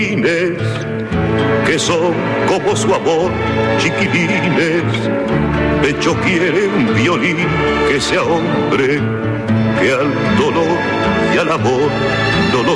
que son como su amor, chiquilines. Pecho quiere un violín que sea hombre, que al dolor y al amor no lo